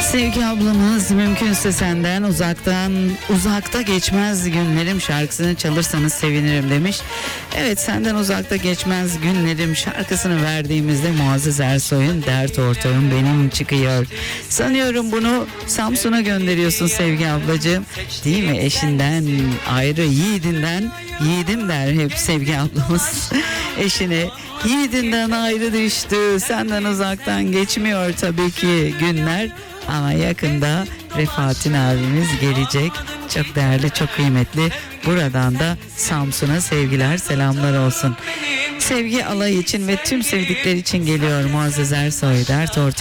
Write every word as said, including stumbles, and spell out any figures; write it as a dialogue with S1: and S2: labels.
S1: Sevgi ablamız mümkünse senden uzaktan uzakta geçmez günlerim şarkısını çalırsanız sevinirim demiş. Evet, senden uzakta geçmez günlerim şarkısını verdiğimizde Muazzez Ersoy'un dert ortağım benim çıkıyor. Sanıyorum bunu Samsun'a gönderiyorsun Sevgi ablacığım. Değil mi? Eşinden ayrı, yiğidinden yiğidim der hep Sevgi ablamız eşine. Yiğidinden ayrı düştü, senden uzaktan geçmiyor tabii ki günler. Ama yakında Refahattin abimiz gelecek. Çok değerli, çok kıymetli. Buradan da Samsun'a sevgiler, selamlar olsun. Sevgi alayı için ve tüm sevdikleri için geliyor Muazzez Ersoy dert ortağım.